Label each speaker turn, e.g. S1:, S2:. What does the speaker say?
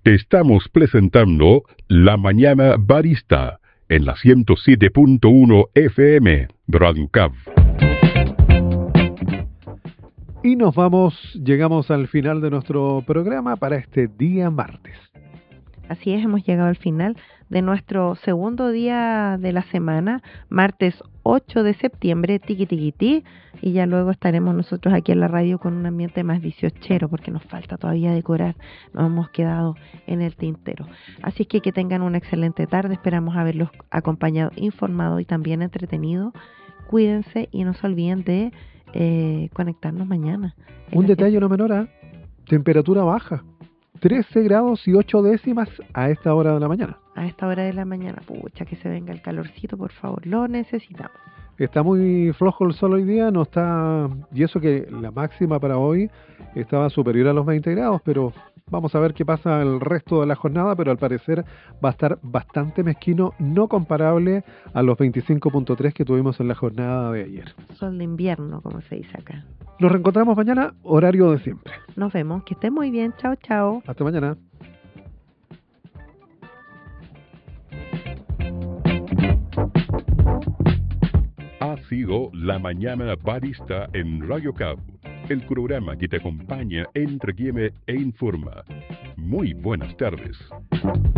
S1: Te estamos presentando La Mañana Barista en la 107.1 FM Radio Cab.
S2: Y nos vamos, llegamos al final de nuestro programa para este día martes.
S3: Así es, hemos llegado al final de nuestro segundo día de la semana, martes 8 de septiembre, tiqui tiqui ti, y ya luego estaremos nosotros aquí en la radio con un ambiente más 18ero, porque nos falta todavía decorar, nos hemos quedado en el tintero. Así es que tengan una excelente tarde, esperamos haberlos acompañado, informado y también entretenido. Cuídense y no se olviden de conectarnos mañana.
S2: Un detalle no menor, temperatura baja. 13 grados y 8 décimas a esta hora de la mañana.
S3: A esta hora de la mañana, pucha, que se venga el calorcito, por favor, lo necesitamos.
S2: Está muy flojo el sol hoy día, no está, y eso que la máxima para hoy estaba superior a los 20 grados, pero vamos a ver qué pasa el resto de la jornada, pero al parecer va a estar bastante mezquino, no comparable a los 25.3 que tuvimos en la jornada de ayer.
S3: Sol de invierno, como se dice acá.
S2: Nos reencontramos mañana, horario de siempre.
S3: Nos vemos, que estén muy bien, chao, chao.
S2: Hasta mañana.
S1: Ha sido La Mañana Barista en Radio Cab, el programa que te acompaña, entretiene e informa. Muy buenas tardes.